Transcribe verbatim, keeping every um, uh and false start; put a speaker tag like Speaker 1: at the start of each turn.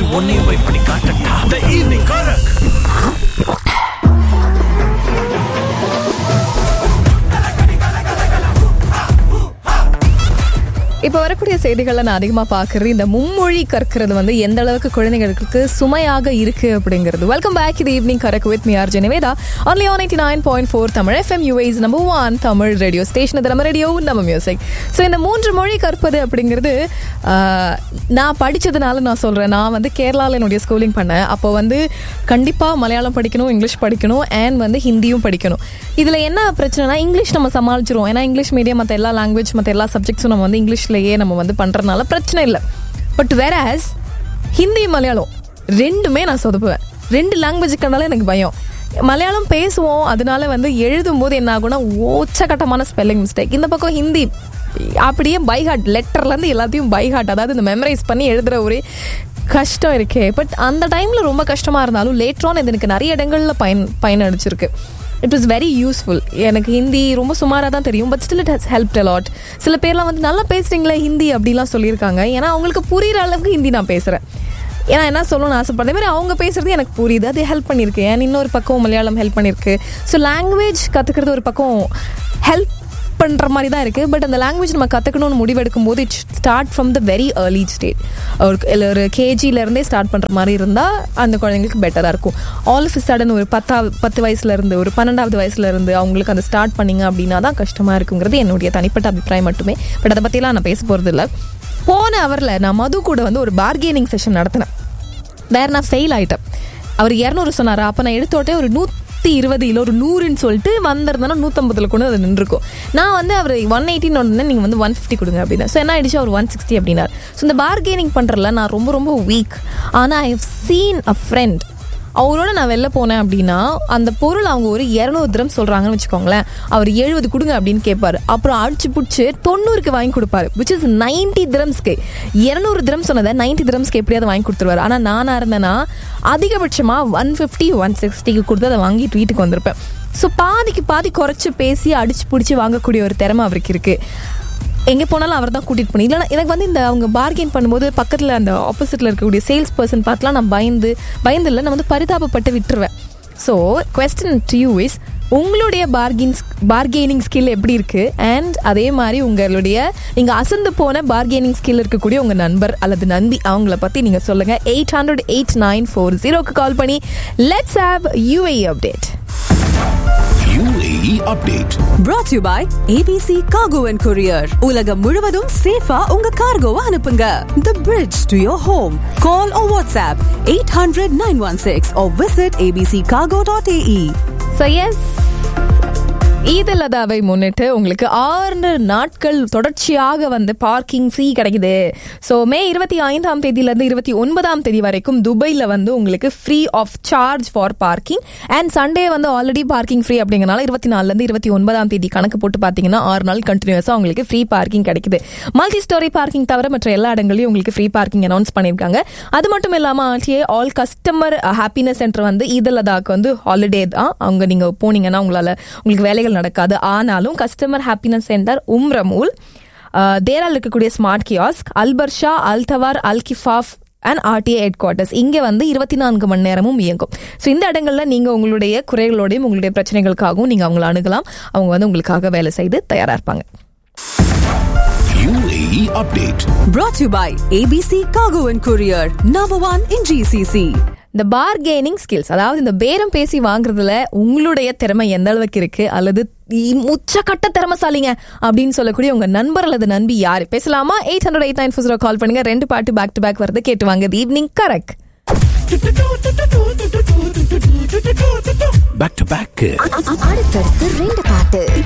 Speaker 1: உன்னையும் போய் பண்ணி காட்டட்டா. The evening Karak.
Speaker 2: இப்போ வரக்கூடிய செய்திகளை நான் அதிகமாக பார்க்குறது இந்த மும்மொழி கற்கிறது வந்து எந்த அளவுக்கு குழந்தைகளுக்கு சுமையாக இருக்குது அப்படிங்கிறது. வெல்கம் பேக் இது evening correct with me R ஜெனிவேதா only on eighty nine point four Tamil FM US number one Tamil radio station. இது நம்ம ரேடியோ நம்ம மியூசிக். ஸோ இந்த மூன்று மொழி கற்பது அப்படிங்கிறது நான் படித்ததுனால நான் சொல்கிறேன். நான் வந்து கேரளாவில் என்னுடைய ஸ்கூலிங் பண்ணேன். அப்போ வந்து கண்டிப்பாக மலையாளம் படிக்கணும், இங்கிலீஷ் படிக்கணும், அண்ட் வந்து ஹிந்தியும் படிக்கணும். இதில் என்ன பிரச்சனைனா இங்கிலீஷ் நம்ம சமாளிச்சிருவோம். ஏன்னா இங்கிலீஷ் மீடியம் மற்ற எல்லா லாங்குவேஜ் மற்ற எல்லா சப்ஜெக்ட்ஸும் நம்ம வந்து இங்கிலீஷ் நம்ம வந்து பண்றதுனால பிரச்சனை இல்லை. பட் வேறஸ் ஹிந்தி மலையாளம் ரெண்டுமே நான் சொதப்புவேன். ரெண்டு லாங்குவேஜுக்குனால எனக்கு பயம். மலையாளம் பேசுவோம், அதனால வந்து எழுதும் போது என்ன ஆகும்னா ஓச்சகட்டமான ஸ்பெல்லிங் மிஸ்டேக். இந்த பக்கம் ஹிந்தி அப்படியே பைஹார்ட், லெட்டர்லேருந்து எல்லாத்தையும் பைஹார்ட், அதாவது இந்த மெமரைஸ் பண்ணி எழுதுகிற ஒரு கஷ்டம் இருக்கே. பட் அந்த டைமில் ரொம்ப கஷ்டமாக இருந்தாலும் லேட்டரான் இது எனக்கு நிறைய இடங்களில் பயன் பயனடிச்சிருக்கு. It was very useful. எனக்கு ஹிந்தி ரொம்ப சுமாராக தான் தெரியும், but still it has helped a lot. சில பேர்லாம் வந்து நல்லா பேசுகிறீங்களே ஹிந்தி அப்படிலாம் சொல்லியிருக்காங்க. ஏன்னா அவங்களுக்கு புரிகிற அளவுக்கு ஹிந்தி நான் பேசுகிறேன். ஏன்னா என்ன சொல்லணும்னு ஆசைப்படுறேன், மாதிரி அவங்க பேசுகிறது எனக்கு புரியுது, அது ஹெல்ப் பண்ணியிருக்கு. ஏன் இன்னொரு பக்கம் மலையாளம் ஹெல்ப் பண்ணியிருக்கு. ஸோ லாங்குவேஜ் கற்றுக்கிறது ஒரு பக்கம் ஹெல்ப் பண்ணுற மாதிரி தான் இருக்குது. பட் அந்த லாங்குவேஜ் நம்ம கற்றுக்கணும்னு முடிவெடுக்கும் போது it start from the very early state. ஒரு ஒரு கேஜிலேருந்தே ஸ்டார்ட் பண்ணுற மாதிரி இருந்தால் அந்த குழந்தைங்களுக்கு பெட்டராக இருக்கும். ஆல் ஆஃப் சடன் ஒரு பத்தாவது பத்து வயசுலேருந்து ஒரு பன்னெண்டாவது வயசுலேருந்து அவங்களுக்கு அந்த ஸ்டார்ட் பண்ணிங்க அப்படின்னா தான் கஷ்டமாக இருக்குங்கிறது என்னுடைய தனிப்பட்ட அபிப்பிராயம் மட்டுமே. பட் அதை பற்றிலாம் நான் பேச போகிறது இல்லை. போன அவரில் நான் மது கூட வந்து ஒரு பார்கெனிங் செஷன் நடத்தினேன். வேறு நான் ஃபெயில் ஆகிட்டேன். அவர் இரநூறு சொன்னார். அப்போ நான் எடுத்தோட்டே ஒரு நூ நூற்றி இருபது இல்லை ஒரு நூறுன்னு சொல்லிட்டு வந்திருந்தேன்னா நூற்றம்பதில் கொண்டு அது நின்றுருக்கும். நான் வந்து அவர் ஒன் எயிட்டின்னு ஒன்று நீங்கள் வந்து ஒன் ஃபிஃப்டி கொடுங்க அப்படின்னா. ஸோ என்ன ஆயிடுச்சு, அவர் ஒன் சிக்ஸ்டி அப்படின்னார். ஸோ இந்த பார்கெனிங் பண்ணுறதுல நான் ரொம்ப ரொம்ப வீக். ஆனால் I have seen a friend, அவரோட நான் வெளில போனேன் அப்படின்னா அந்த பொருள் அவங்க ஒரு இரநூறு திரம் சொல்கிறாங்கன்னு வச்சுக்கோங்களேன், அவர் எழுபது கொடுங்க அப்படின்னு கேட்பார். அப்புறம் அடிச்சு பிடிச்சி தொண்ணூறுக்கு வாங்கி கொடுப்பாரு, விச் இஸ் நைன்டி திரம்ஸ்க்கு. இரநூறு திரம் சொன்னதை நைன்டி திரம்ஸ்க்கு எப்படியாவது வாங்கி கொடுத்துருவார். ஆனால் நானாக இருந்தேன்னா அதிகபட்சமாக ஒன் ஃபிஃப்டி ஒன் சிக்ஸ்டிக்கு கொடுத்து அதை வாங்கிட்டு வீட்டுக்கு வந்திருப்பேன். ஸோ பாதிக்கு பாதி குறைச்சி பேசி அடிச்சு பிடிச்சி வாங்கக்கூடிய ஒரு திறமை அவருக்கு இருக்குது. எங்கே போனாலும் அவர் தான் கூட்டிகிட்டு போனேன். இல்லைனா எனக்கு வந்து இந்த அவங்க பார்கெயின் பண்ணும்போது பக்கத்தில் அந்த ஆப்போசிட்டில் இருக்கக்கூடிய சேல்ஸ் பர்சன் பார்த்துலாம் நான் பயந்து பயந்து இல்லை நான் வந்து பரிதாபப்பட்டு விட்டுருவேன். So question to you is, உங்களுடைய பார்கெயின்ஸ் பார்கெய்னிங் ஸ்கில் எப்படி இருக்குது? அண்ட் அதே மாதிரி உங்களுடைய நீங்கள் அசந்து போன பார்கெய்னிங் ஸ்கில் இருக்கக்கூடிய உங்கள் நண்பர் அல்லது நண்பி அவங்கள பற்றி நீங்கள் சொல்லுங்கள். Eight hundred eight nine four ஜீரோக்கு கால் பண்ணி let's have UAE update.
Speaker 1: U A E update
Speaker 3: brought to you by A B C Cargo and Courier. உலகம் முழுவதும் சேஃபா உங்க கார்கோவை அனுப்புங்க. The bridge to your home. Call or WhatsApp eight hundred nine one six or visit a b c cargo dot a e.
Speaker 2: So yes, ஈதுல் அதாவை முன்னிட்டு உங்களுக்கு ஆறு நாட்கள் தொடர்ச்சியாக வந்து பார்க்கிங் ஃப்ரீ கிடைக்குது. ஸோ மே இருபத்தி ஐந்தாம் தேதியிலேருந்து இருபத்தி ஒன்பதாம் தேதி வரைக்கும் துபாயில் வந்து உங்களுக்கு free of charge for parking. And Sunday வந்து ஆல்ரெடி பார்க்கிங் ஃப்ரீ அப்படிங்கிறனால இருபத்தி நாலுலேருந்து இருபத்தி ஒன்பதாம் தேதி கணக்கு போட்டு பார்த்தீங்கன்னா ஆறு நாள் கண்டினியூஸாக உங்களுக்கு ஃப்ரீ பார்க்கிங் கிடைக்குது. மல்டி ஸ்டோரி பார்க்கிங் தவிர மற்ற எல்லா இடங்களையும் உங்களுக்கு ஃப்ரீ பார்க்கிங் அனௌன்ஸ் பண்ணியிருக்காங்க. அது மட்டும் இல்லாமல் RTA all customer happiness centre வந்து ஈதுல் அதாக்கு வந்து ஹாலிடே தான். அவங்க நீங்கள் போனீங்கன்னா உங்களால் உங்களுக்கு வேலைகள் நடக்காது. ஆனாலும் கஸ்டமர் ஹாப்பினஸ் சென்டர் உம்ரமூல், தேரால் இருக்கக்கூடிய smart kiosk, Al Barsha, அல்தவார், Al கிஃபாஃப் and RTA head quarters இங்கே வந்து இருபத்தி நான்கு மணி நேரமும் இயங்கும். ஸோ இந்த இடங்கள்ல நீங்கள் உங்களுடைய குறைகளோடையும் உங்களுடைய பிரச்சனைகளுக்காகவும் நீங்கள் அவங்கள அணுகலாம். அவங்க வந்து உங்களுக்காக வேலை செய்து தயாராக இருப்பாங்க.
Speaker 1: U A E update
Speaker 3: brought to you by A B C Cargo and Courier, number one in G C C.
Speaker 2: இந்த பார்கெய்னிங் ஸ்கில்ஸ், அதாவது இந்த பேரம் பேசி வாங்குறதுல உங்களுடைய திறமை எந்த அளவுக்கு இருக்கு, அல்லது உச்சக்கட்ட திறமைசாலிங்க அப்படின்னு சொல்லக்கூடிய உங்க நண்பர் அல்லது நண்பி யாரு பேசலாமா? Eight hundred eight nine four கால் பண்ணுங்க. ரெண்டு பாட்டு பேக் டு பேக் வருது, கேட்டு வாங்க. Evening correct
Speaker 1: back to back.
Speaker 4: அடுத்தடுத்து ரெண்டு பாட்டு.